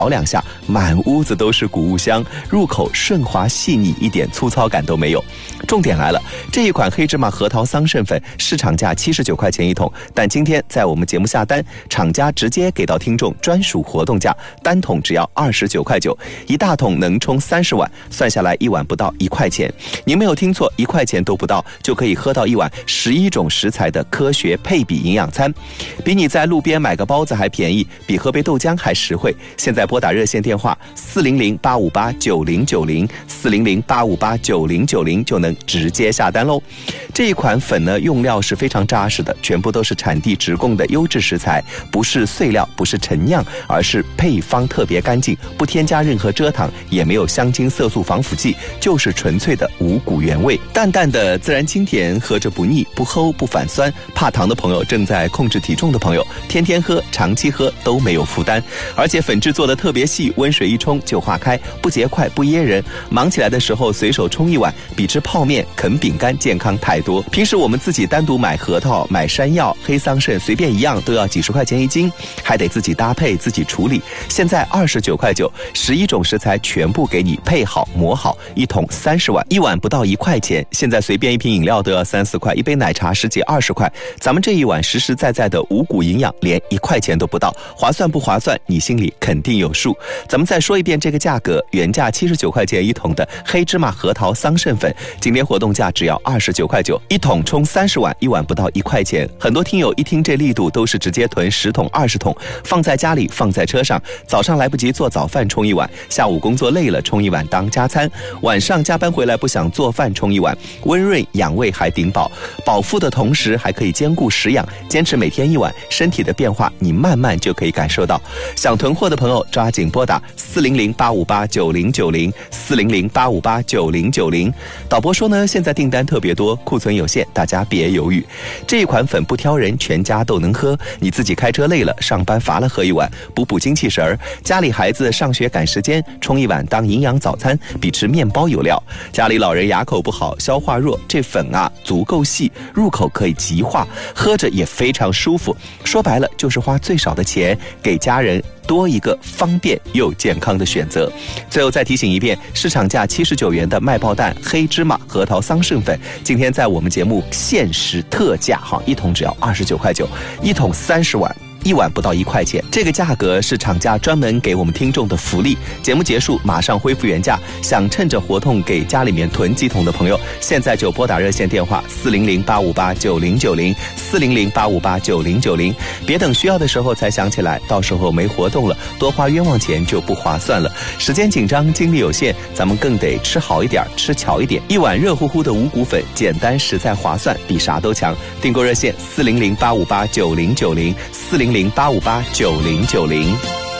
炒两下，满屋子都是谷物香，入口顺滑细腻，一点粗糙感都没有。重点来了，这一款黑芝麻核桃桑葚粉市场价79块钱一桶，但今天在我们节目下单，厂家直接给到听众专属活动价，单桶只要29块9，一大桶能冲30碗，算下来一碗不到1块钱。您没有听错，1块钱都不到，就可以喝到一碗11种食材的科学配比营养餐，比你在路边买个包子还便宜，比喝杯豆浆还实惠。现在拨打热线电话400-858-9090，400-858-9090就能直接下单喽。这一款粉呢，用料是非常扎实的，全部都是产地直供的优质食材，不是碎料，不是陈酿，而是配方特别干净，不添加任何蔗糖，也没有香精、色素、防腐剂，就是纯粹的五谷原味，淡淡的自然清甜，喝着不腻，不齁不反酸。怕糖的朋友，正在控制体重的朋友，天天喝、长期喝都没有负担。而且粉质做的特别细，温水一冲就化开，不结块不噎人，忙起来的时候随手冲一碗，比吃泡面、啃饼干健康太多。平时我们自己单独买核桃、买山药、黑桑葚，随便一样都要几十块钱一斤，还得自己搭配自己处理。现在29块9，11种食材全部给你配好磨好，一桶30碗，一碗不到1块钱。现在随便一瓶饮料都要3、4块，一杯奶茶10几20块，咱们这一碗实实在在的五谷营养，连1块钱都不到，划算不划算？你心里肯定有数。咱们再说一遍这个价格，原价79块钱一桶的黑芝麻核桃桑葚粉，今天活动价只要29块9，一桶冲30碗，一碗不到1块钱。很多听友一听这力度，都是直接囤10桶、20桶，放在家里，放在车上，早上来不及做早饭冲一碗，下午工作累了冲一碗当加餐，晚上加班回来不想做饭冲一碗，温润养胃还顶饱，饱腹的同时还可以兼顾食养，坚持每天一碗，身体的变化你慢慢就可以感受到。想囤货的朋友抓紧拨打400-858-9090，400-858-9090。导播说呢，现在订单特别多，库存有限，大家别犹豫。这一款粉不挑人，全家都能喝，你自己开车累了，上班乏了喝一碗，补补精气神儿。家里孩子上学赶时间，冲一碗当营养早餐，比吃面包有料。家里老人牙口不好，消化弱，这粉啊足够细，入口可以即化，喝着也非常舒服。说白了就是花最少的钱，给家人多一个方便又健康的选择。最后再提醒一遍，市场价79元的麦爆蛋黑芝麻核桃桑葚粉，今天在我们节目限时特价哈，一桶只要29块9，一桶30碗，一碗不到1块钱，这个价格是厂家专门给我们听众的福利。节目结束马上恢复原价，想趁着活动给家里面囤几桶的朋友，现在就拨打热线电话400-858-9090，400-858-9090，别等需要的时候才想起来，到时候没活动了，多花冤枉钱就不划算了。时间紧张，精力有限，咱们更得吃好一点，吃巧一点。一碗热乎乎的五谷粉，简单实在划算，比啥都强。订购热线400-858-9090，400-858-9090。